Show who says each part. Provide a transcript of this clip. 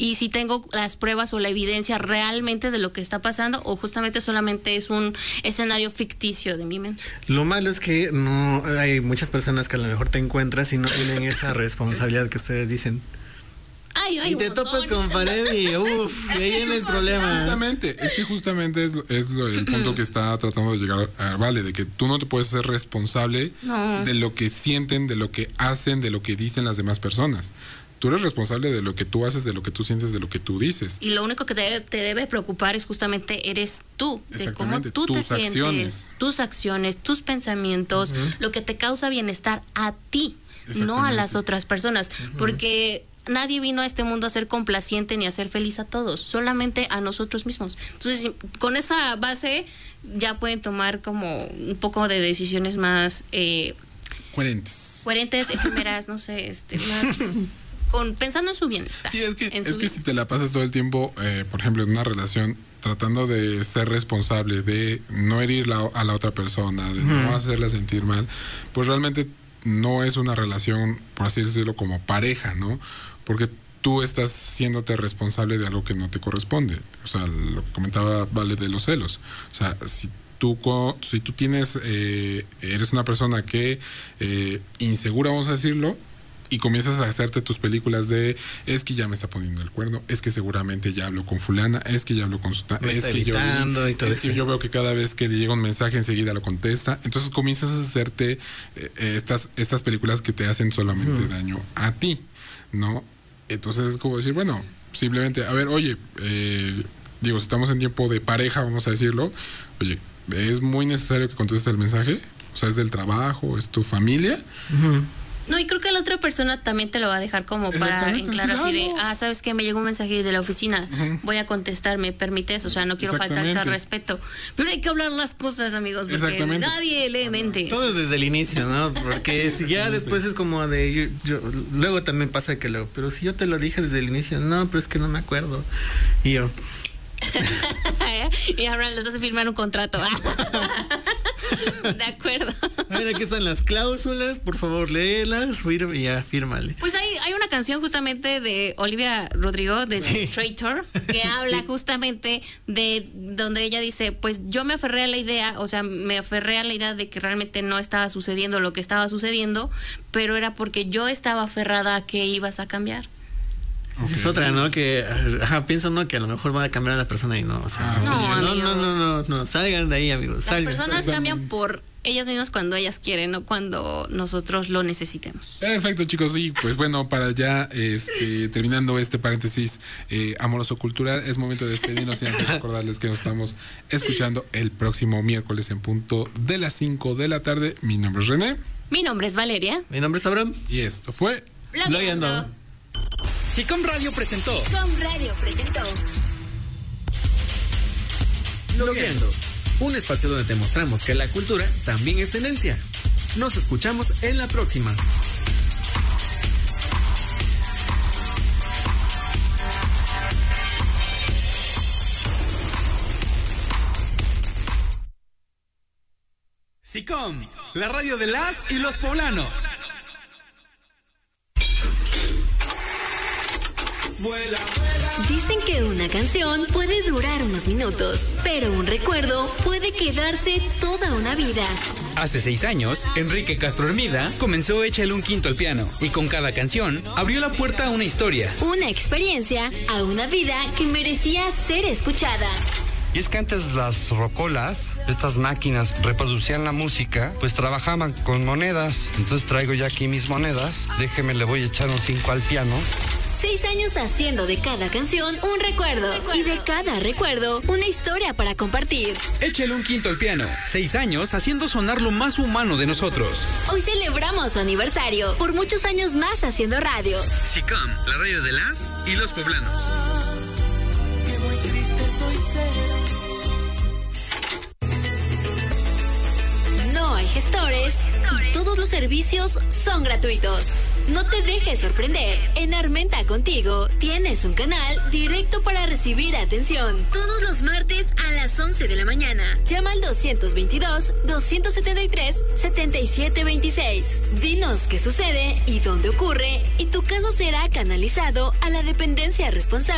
Speaker 1: y si tengo las pruebas o la evidencia realmente de lo que está pasando, o justamente solamente es un escenario ficticio de mi mente.
Speaker 2: Lo malo es que no hay muchas personas que a lo mejor te encuentras y no tienen esa responsabilidad que ustedes dicen.
Speaker 1: Ay,
Speaker 2: y te topas con pared y y ahí viene el problema.
Speaker 3: Justamente es el punto que está tratando de llegar a Vale, de que tú no te puedes ser responsable de lo que sienten, de lo que hacen, de lo que dicen las demás personas. Tú eres responsable de lo que tú haces, de lo que tú sientes, de lo que tú dices.
Speaker 1: Y lo único que te debe preocupar es justamente eres tú, de cómo tú te sientes, tus acciones, tus pensamientos, lo que te causa bienestar a ti, no a las otras personas, porque nadie vino a este mundo a ser complaciente ni a ser feliz a todos, solamente a nosotros mismos. Entonces, con esa base ya pueden tomar como un poco de decisiones más coherentes, efímeras, no sé, más pensando en su bienestar.
Speaker 3: Sí, es que si te la pasas todo el tiempo, por ejemplo, en una relación, tratando de ser responsable, de no herir a la otra persona, de no hacerla sentir mal, pues realmente no es una relación, por así decirlo, como pareja, ¿no? Porque tú estás siéndote responsable de algo que no te corresponde. O sea, lo que comentaba Vale de los celos. O sea, si tú tienes, eres una persona que insegura, vamos a decirlo, y comienzas a hacerte tus películas de es que ya me está poniendo el cuerno, es que seguramente ya hablo con fulana, es que ya hablo con es que yo veo que cada vez que le llega un mensaje enseguida lo contesta. Entonces comienzas a hacerte estas películas que te hacen solamente daño a ti, ¿no? Entonces es como decir, bueno, simplemente, a ver, oye, si estamos en tiempo de pareja, vamos a decirlo, oye, es muy necesario que contestes el mensaje, o sea, es del trabajo, es tu familia.
Speaker 1: No, y creo que la otra persona también te lo va a dejar como para en claro, así de, ¿sabes qué? Me llegó un mensaje de la oficina, voy a contestar, ¿me permites? O sea, no quiero faltarte al respeto. Pero hay que hablar las cosas, amigos, porque nadie lee mente.
Speaker 2: Todo desde el inicio, ¿no? Porque si ya después es como de, luego también pasa que pero si yo te lo dije desde el inicio, no, pero es que no me acuerdo. Y yo...
Speaker 1: y ahora les hace firmar un contrato. De acuerdo.
Speaker 2: Mira, aquí están las cláusulas, por favor, léelas y ya, fírmale.
Speaker 1: Pues hay una canción justamente de Olivia Rodrigo, de Traitor, que habla justamente de donde ella dice, pues yo me aferré a la idea, de que realmente no estaba sucediendo lo que estaba sucediendo, pero era porque yo estaba aferrada a que ibas a cambiar.
Speaker 2: Okay. Es otra, ¿no? Que pienso, ¿no? Que a lo mejor van a cambiar a las personas y no, o sea, no, salgan de ahí, amigos.
Speaker 1: Las personas cambian por ellas mismas cuando ellas quieren, no cuando nosotros lo necesitemos.
Speaker 3: Perfecto, chicos, y pues bueno, para ya terminando este paréntesis amoroso cultural, es momento de despedirnos y antes de recordarles que nos estamos escuchando el próximo miércoles en punto de las 5 de la tarde. Mi nombre es René.
Speaker 1: Mi nombre es Valeria.
Speaker 2: Mi nombre es Abraham.
Speaker 3: Y esto fue
Speaker 1: Blogueando.
Speaker 4: SICOM Radio presentó. Blogueando, un espacio donde te mostramos que la cultura también es tendencia. Nos escuchamos en la próxima. SICOM, la radio de las y los poblanos.
Speaker 5: Dicen que una canción puede durar unos minutos, pero un recuerdo puede quedarse toda una vida.
Speaker 4: Hace 6 años, Enrique Castro Hermida comenzó Échale un quinto al piano y con cada canción abrió la puerta a una historia,
Speaker 5: una experiencia, a una vida que merecía ser escuchada.
Speaker 6: Y es que antes las rocolas, estas máquinas reproducían la música, pues trabajaban con monedas. Entonces traigo ya aquí mis monedas, déjeme, le voy a echar un 5 al piano.
Speaker 5: 6 años haciendo de cada canción un recuerdo. Y de cada recuerdo una historia para compartir.
Speaker 4: Échale un quinto al piano. 6 años haciendo sonar lo más humano de nosotros.
Speaker 5: Hoy celebramos su aniversario. Por muchos años más haciendo radio.
Speaker 4: SICOM, la radio de las y los poblanos.
Speaker 7: Que muy triste soy ser.
Speaker 5: No hay gestores y todos los servicios son gratuitos. No te dejes sorprender. En Armenta Contigo tienes un canal directo para recibir atención. Todos los martes a las 11 de la mañana. Llama al 222-273-7726. Dinos qué sucede y dónde ocurre y tu caso será canalizado a la dependencia responsable